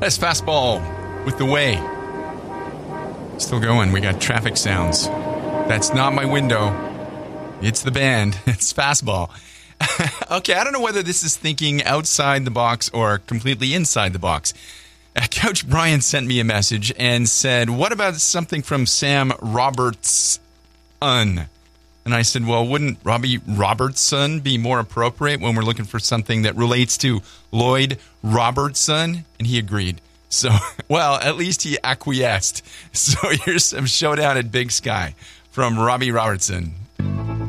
That's Fastball with The Way. Still going. We got traffic sounds. That's not my window. It's the band. It's Fastball. Okay, I don't know whether this is thinking outside the box or completely inside the box. Couch Brian sent me a message and said, what about something from Sam Robertson? And I said, well, wouldn't Robbie Robertson be more appropriate when we're looking for something that relates to Lloyd Robertson? And he agreed. So, well, at least he acquiesced. So here's some Showdown at Big Sky from Robbie Robertson.